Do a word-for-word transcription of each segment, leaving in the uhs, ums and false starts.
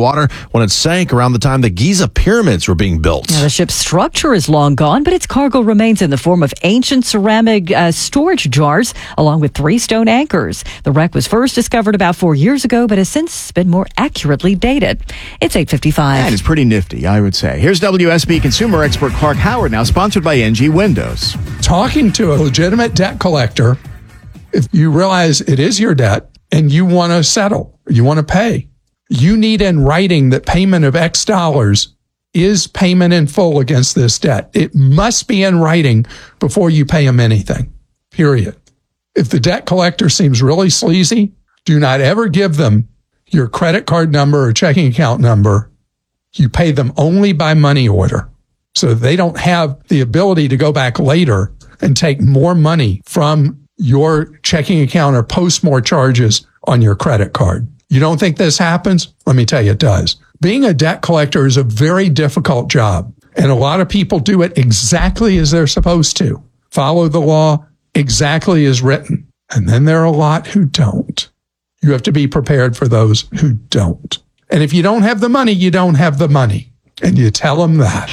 water when it sank around the time the Giza pyramids were being built. Now, the ship's structure is long gone, but its cargo remains in the form of ancient ceramic uh, storage jars, along with three stone anchors. The wreck was first discovered about four years ago, but has since been more accurately dated. It's eight fifty-five. That is pretty nifty, I would say. Here's W S B consumer expert Clark Howard, now sponsored by N G Windows. Talking to a legitimate debt collector, if you realize it is your debt and you want to settle, you want to pay, you need in writing that payment of X dollars is payment in full against this debt. It must be in writing before you pay them anything, period. If the debt collector seems really sleazy, do not ever give them your credit card number or checking account number. You pay them only by money order, so they don't have the ability to go back later and take more money from your checking account or post more charges on your credit card. You don't think this happens? Let me tell you, it does. Being a debt collector is a very difficult job, and a lot of people do it exactly as they're supposed to. Follow the law exactly as written. And then there are a lot who don't. You have to be prepared for those who don't. And if you don't have the money, you don't have the money. And you tell them that.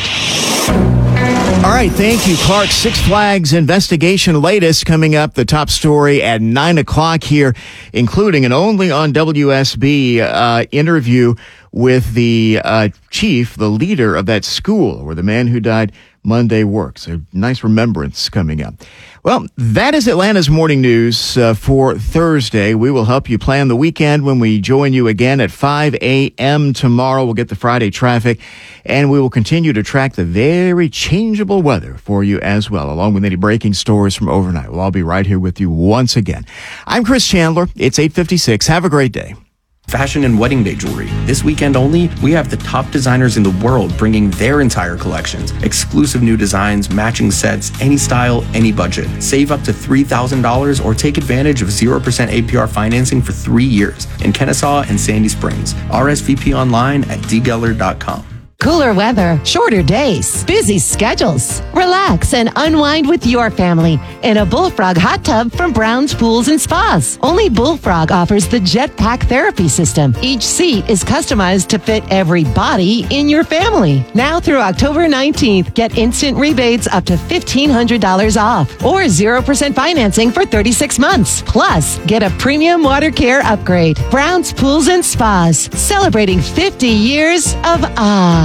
All right, thank you, Clark. Six Flags investigation latest coming up, the top story at nine o'clock here, including an only on W S B uh, interview with the uh, chief, the leader of that school where the man who died Monday works. A nice remembrance coming up. Well, that is Atlanta's morning news uh, for Thursday. We will help you plan the weekend when we join you again at five a.m. tomorrow. We'll get the Friday traffic, and we will continue to track the very changeable weather for you as well, along with any breaking stories from overnight. We'll all be right here with you once again. I'm Chris Chandler. It's eight fifty-six. Have a great day. Fashion and wedding day jewelry. This weekend only, we have the top designers in the world bringing their entire collections. Exclusive new designs, matching sets, any style, any budget. Save up to three thousand dollars or take advantage of zero percent A P R financing for three years in Kennesaw and Sandy Springs. R S V P online at d geller dot com. Cooler weather, shorter days, busy schedules. Relax and unwind with your family in a Bullfrog hot tub from Brown's Pools and Spas. Only Bullfrog offers the Jetpack therapy system. Each seat is customized to fit every body in your family. Now through October nineteenth, get instant rebates up to fifteen hundred dollars off or zero percent financing for thirty-six months. Plus, get a premium water care upgrade. Brown's Pools and Spas, celebrating fifty years of ah.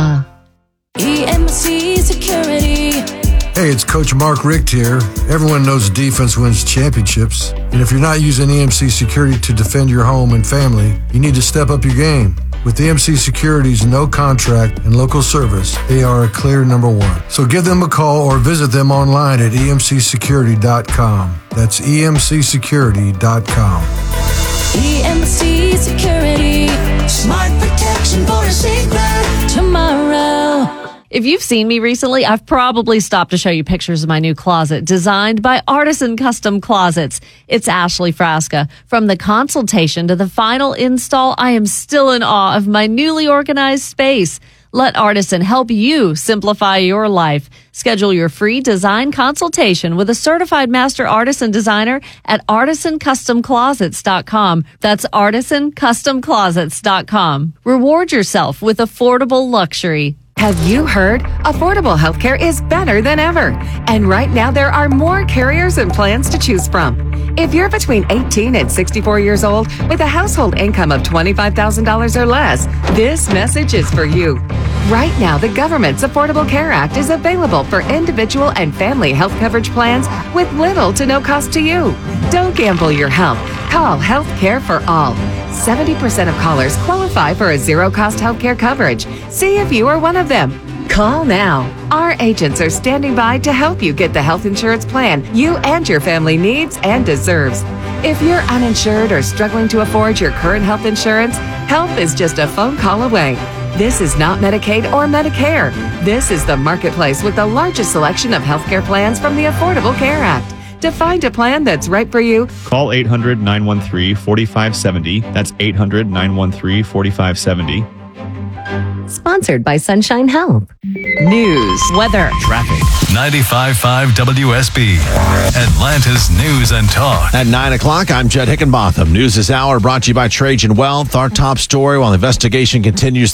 E M C Security. Hey, it's Coach Mark Richt here. Everyone knows defense wins championships. And if you're not using E M C Security to defend your home and family, you need to step up your game. With E M C Security's no contract and local service, they are a clear number one. So give them a call or visit them online at e m c security dot com. That's e m c security dot com. E M C Security. Smart protection for a safer tomorrow. If you've seen me recently, I've probably stopped to show you pictures of my new closet designed by Artisan Custom Closets. It's Ashley Frasca. From the consultation to the final install, I am still in awe of my newly organized space. Let Artisan help you simplify your life. Schedule your free design consultation with a certified master artisan designer at artisan custom closets dot com. That's artisan custom closets dot com. Reward yourself with affordable luxury. Have you heard? Affordable healthcare is better than ever. And right now there are more carriers and plans to choose from. If you're between eighteen and sixty-four years old with a household income of twenty-five thousand dollars or less, this message is for you. Right now, the government's Affordable Care Act is available for individual and family health coverage plans with little to no cost to you. Don't gamble your health. Call Health Care for All. seventy percent of callers qualify for a zero-cost health care coverage. See if you are one of them. Call now. Our agents are standing by to help you get the health insurance plan you and your family needs and deserves. If you're uninsured or struggling to afford your current health insurance, help is just a phone call away. This is not Medicaid or Medicare. This is the marketplace with the largest selection of healthcare plans from the Affordable Care Act. To find a plan that's right for you, call eight hundred, nine one three, four five seven zero. That's eight hundred, nine one three, four five seven zero. Sponsored by Sunshine Health. News, weather, traffic. ninety-five point five W S B, Atlanta's News and Talk. At nine o'clock, I'm Jed Hickenbotham. News this hour brought to you by Trajan Wealth. Our top story while the investigation continues.